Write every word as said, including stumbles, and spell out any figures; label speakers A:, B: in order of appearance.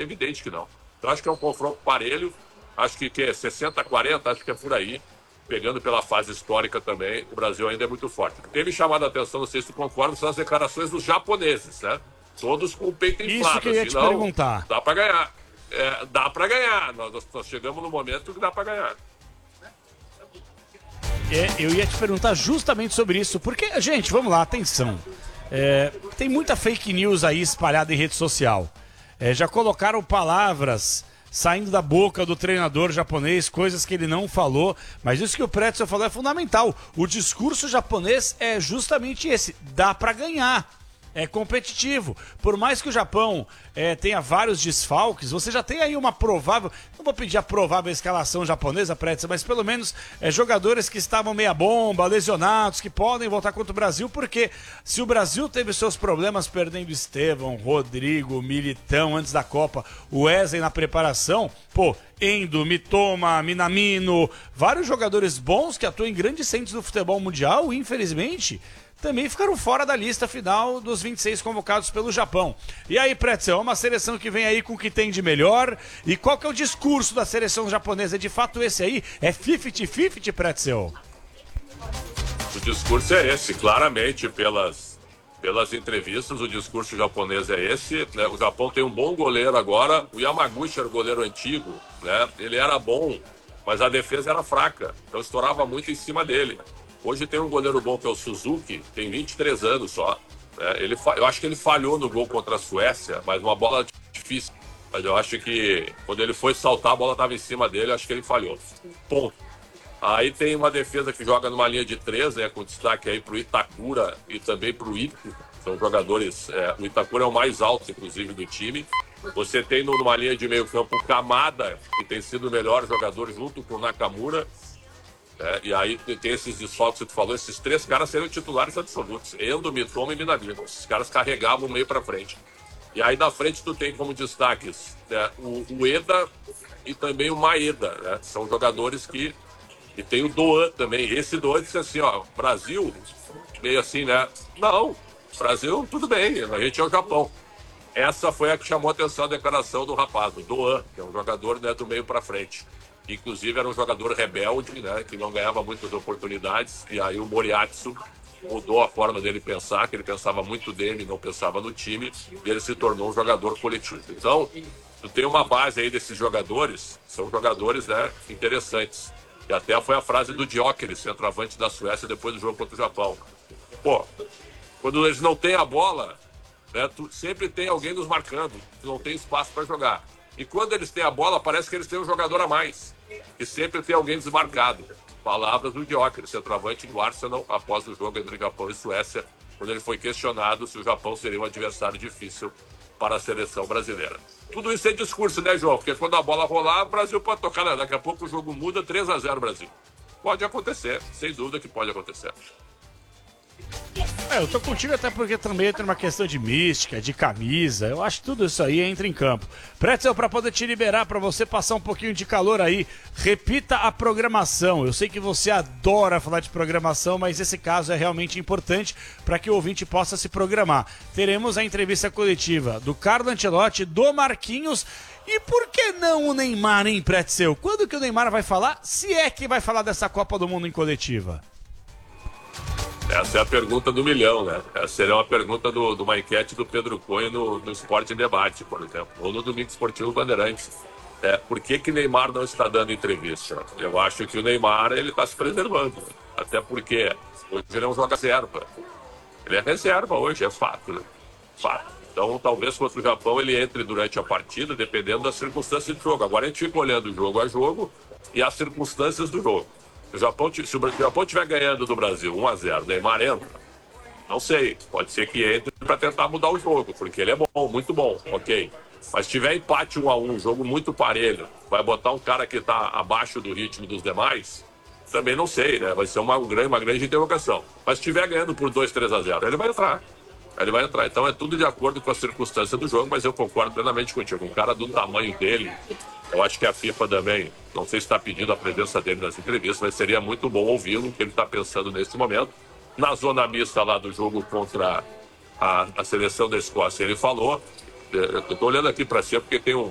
A: evidente que não. Então acho que é um confronto parelho, acho que, que é sessenta a quarenta, acho que é por aí, pegando pela fase histórica também, o Brasil ainda é muito forte. Teve chamado a atenção, não sei se tu concorda, são as declarações dos japoneses, né? Todos com o peito inflado.
B: Isso que eu ia
A: assim,
B: te
A: não,
B: perguntar.
A: Dá pra ganhar. É, dá pra ganhar. Nós, nós chegamos no momento que dá pra ganhar.
B: É, eu ia te perguntar justamente sobre isso, porque, gente, vamos lá, atenção. É, tem muita fake news aí espalhada em rede social. É, já colocaram palavras saindo da boca do treinador japonês, coisas que ele não falou, mas isso que o Pretzel falou é fundamental. O discurso japonês é justamente esse, dá pra ganhar. É competitivo. Por mais que o Japão é, tenha vários desfalques, você já tem aí uma provável... Não vou pedir a provável escalação japonesa, Pretzel, mas pelo menos é, jogadores que estavam meia bomba, lesionados, que podem voltar contra o Brasil, porque se o Brasil teve seus problemas perdendo Estevão, Rodrigo, Militão antes da Copa, o Wesley na preparação, pô, Endo, Mitoma, Minamino, vários jogadores bons que atuam em grandes centros do futebol mundial, infelizmente... também ficaram fora da lista final dos vinte e seis convocados pelo Japão. E aí, Pretzel, é uma seleção que vem aí com o que tem de melhor. E qual que é o discurso da seleção japonesa? De fato, esse aí é cinquenta cinquenta, Pretzel?
A: O discurso é esse, claramente, pelas, pelas entrevistas, o discurso japonês é esse. Né? O Japão tem um bom goleiro agora. O Yamaguchi era o goleiro antigo, né? Ele era bom, mas a defesa era fraca. Então estourava muito em cima dele. Hoje tem um goleiro bom que é o Suzuki, tem vinte e três anos só. Né? Ele, eu acho que ele falhou no gol contra a Suécia, mas uma bola difícil. Mas eu acho que quando ele foi saltar, a bola estava em cima dele, eu acho que ele falhou. Ponto. Aí tem uma defesa que joga numa linha de três, né, com destaque aí para o Itakura e também para o Ito. São jogadores, é, o Itakura é o mais alto, inclusive, do time. Você tem numa linha de meio campo o Kamada, que tem sido o melhor jogador junto com o Nakamura. É, e aí tem esses desfalques que tu falou, esses três caras seriam titulares absolutos, Endo, Mitoma e Minamino. Esses caras carregavam o meio pra frente. E aí na frente tu tem como destaques, né, o, o Eda e também o Maeda, né? São jogadores que... E tem o Doan também. Esse Doan disse assim, ó, Brasil, meio assim, né? Não, Brasil, tudo bem, a gente é o Japão. Essa foi a que chamou a atenção a declaração do rapaz, o Doan, que é um jogador, né, do meio pra frente. Inclusive era um jogador rebelde, né, que não ganhava muitas oportunidades, e aí o Moriatsu mudou a forma dele pensar, que ele pensava muito dele, não pensava no time, e ele se tornou um jogador coletivo. Então, tu tem uma base aí desses jogadores, são jogadores, né, interessantes. E até foi a frase do Gyökeres, centroavante da Suécia, depois do jogo contra o Japão. Pô, quando eles não têm a bola, né, tu, sempre tem alguém nos marcando, tu não tem espaço para jogar. E quando eles têm a bola, parece que eles têm um jogador a mais. E sempre tem alguém desmarcado. Palavras do Gyökeres, centroavante do Arsenal, após o jogo entre Japão e Suécia, quando ele foi questionado se o Japão seria um adversário difícil para a seleção brasileira. Tudo isso é discurso, né, João? Porque quando a bola rolar, o Brasil pode tocar, né? Daqui a pouco o jogo muda, três a zero Brasil. Pode acontecer, sem dúvida que pode acontecer.
B: É, eu tô contigo até porque também entra uma questão de mística, de camisa. Eu acho que tudo isso aí entra em campo. Pretzel, para poder te liberar, para você passar um pouquinho de calor aí, repita a programação. Eu sei que você adora falar de programação, mas esse caso é realmente importante para que o ouvinte possa se programar. Teremos a entrevista coletiva do Carlo Ancelotti, do Marquinhos. E por que não o Neymar, hein, Pretzel? Quando que o Neymar vai falar? Se é que vai falar dessa Copa do Mundo em coletiva?
A: Essa é a pergunta do milhão, né? Essa seria uma pergunta do, de uma enquete do Pedro Cunha no, no Esporte em Debate, por exemplo, ou no Domingo Esportivo Bandeirantes. É, por que que Neymar não está dando entrevista? Eu acho que o Neymar ele está se preservando, até porque hoje ele não joga reserva. Ele é reserva hoje, é fato, né? Fato. Então, talvez contra o Japão ele entre durante a partida, dependendo das circunstâncias do jogo. Agora a gente fica olhando jogo a jogo e as circunstâncias do jogo. O Japão, se o Japão estiver ganhando do Brasil um a zero, Neymar entra? Não sei, pode ser que entre para tentar mudar o jogo, porque ele é bom, muito bom, ok. Mas se tiver empate um a um, jogo muito parelho, vai botar um cara que está abaixo do ritmo dos demais? Também não sei, né? Vai ser uma grande, uma grande interrogação. Mas se estiver ganhando por dois, três a zero, ele vai entrar. Ele vai entrar. Então é tudo de acordo com a circunstância do jogo, mas eu concordo plenamente contigo. Um cara do tamanho dele, eu acho que a FIFA também, não sei se está pedindo a presença dele nas entrevistas, mas seria muito bom ouvi-lo, o que ele está pensando nesse momento. Na zona mista lá do jogo contra a, a seleção da Escócia, ele falou, eu estou olhando aqui para cima porque tem um,